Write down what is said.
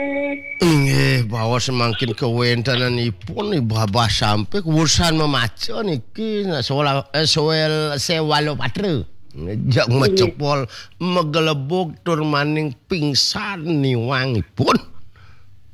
Nggih, bahwa semakin kewentenanipun Babah sampai urusan memaca niki soal sewalo patre. Jak mecepol megelebuk tur maning pingsan niwangipun.